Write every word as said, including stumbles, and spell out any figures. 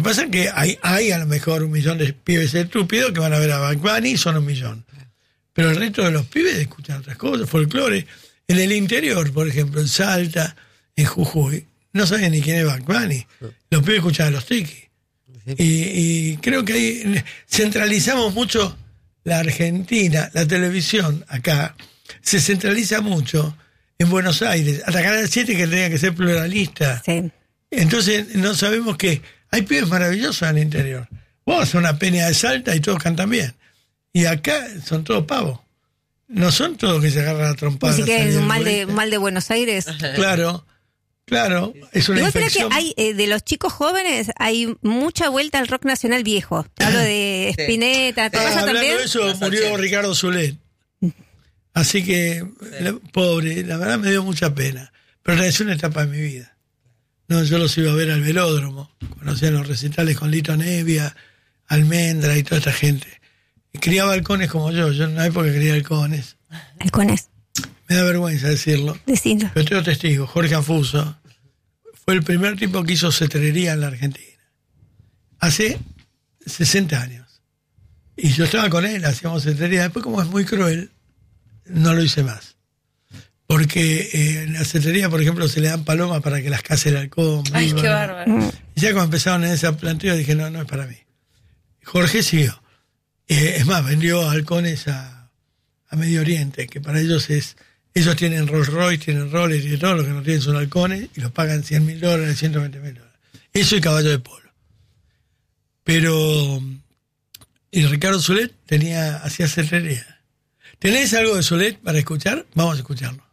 pasa es que hay, hay a lo mejor un millón de pibes estúpidos que van a ver a Bad Bunny y son un millón. Pero el resto de los pibes escuchan otras cosas, folclore. En el interior, por ejemplo, en Salta, en Jujuy, no saben ni quién es Bad Bunny. Los pibes escuchan a los Tiki. Y, y creo que ahí centralizamos mucho la Argentina, la televisión acá, se centraliza mucho en Buenos Aires, hasta Canal siete que tenía que ser pluralista. Sí. Entonces no sabemos que hay pibes maravillosos en el interior. Vos haces una peña de Salta y todos cantan bien. Y acá son todos pavos. No son todos que se agarran a trompadas. Así que es un mal de, un mal de Buenos Aires. Claro, claro. Es una Igual infección. que hay, eh, de los chicos jóvenes, hay mucha vuelta al rock nacional viejo. Hablo de Sí. Spinetta, Sí. todo Ah, eso hablando también. de eso, Los murió ochenta. Ricardo Zulet. Así que, la- pobre, la verdad me dio mucha pena. Pero es una etapa de mi vida. No, yo los iba a ver al velódromo. Conocían los recitales con Lito Nevia, Almendra y toda esta gente. Y criaba halcones como yo. Yo en una época crié halcones. Halcones, Me da vergüenza decirlo. decilo. Pero tengo testigos. Jorge Anfuso fue el primer tipo que hizo cetrería en la Argentina. Hace sesenta años. Y yo estaba con él, hacíamos cetrería. Después, como es muy cruel, no lo hice más. Porque eh, en la cetrería, por ejemplo, se le dan palomas para que las case el halcón. Ay, viva. qué bárbaro. Y ya cuando empezaron en ese planteo dije, no, no es para mí. Jorge siguió. Eh, es más, vendió halcones a, a Medio Oriente, que para ellos es... Ellos tienen Rolls Royce, tienen Rolex y todo, lo que no tienen son halcones, y los pagan cien mil dólares, ciento veinte mil dólares. Eso y caballo de polo. Pero... Y Ricardo Zulet tenía, hacía cetrería. ¿Tenés algo de Zulet para escuchar? Vamos a escucharlo.